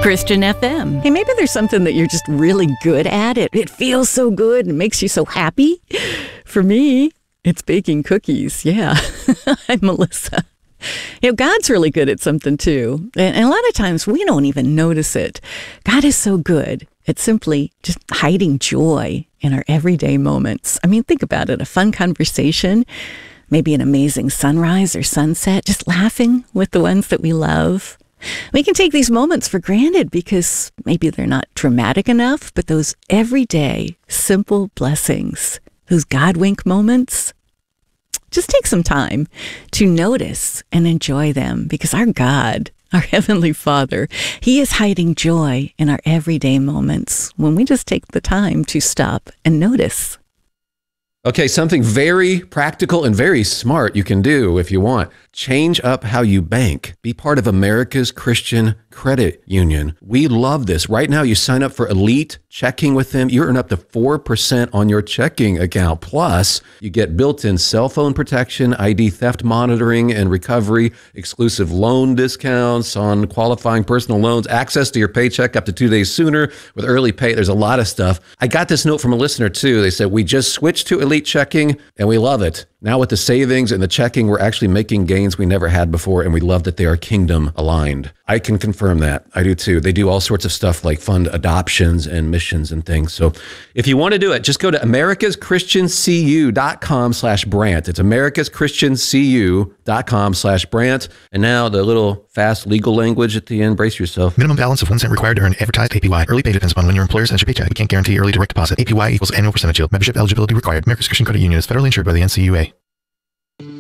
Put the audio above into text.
Christian FM. Hey, maybe there's something that you're just really good at. It feels so good and makes you so happy. For me, it's baking cookies. Yeah, I'm Melissa. God's really good at something too. And a lot of times we don't even notice it. God is so good at simply just hiding joy in our everyday moments. I mean, think about it. A fun conversation, maybe an amazing sunrise or sunset, just laughing with the ones that we love. We can take these moments for granted because maybe they're not dramatic enough, but those everyday, simple blessings, those God wink moments, just take some time to notice and enjoy them because our God, our Heavenly Father, He is hiding joy in our everyday moments when we just take the time to stop and notice. Okay, something very practical and very smart you can do if you want. Change up how you bank. Be part of America's Christian Credit Union. We love this. Right now, you sign up for Elite Checking with them. You earn up to 4% on your checking account. Plus, you get built-in cell phone protection, ID theft monitoring and recovery, exclusive loan discounts on qualifying personal loans, access to your paycheck up to 2 days sooner with early pay. There's a lot of stuff. I got this note from a listener, too. They said, we just switched to Elite Checking, and we love it. Now with the savings and the checking, we're actually making gains we never had before, and we love that they are kingdom aligned. I can confirm that. I do too. They do all sorts of stuff like fund adoptions and missions and things. So if you want to do it, just go to americaschristiancu.com/Brant. It's americaschristiancu.com/Brant. And now the little fast legal language at the end. Brace yourself. Minimum balance of 1 cent required to earn advertised APY. Early pay depends upon when your employer sends your paycheck. We can't guarantee early direct deposit. APY equals annual percentage yield. Membership eligibility required. America's Christian Credit Union is federally insured by the NCUA.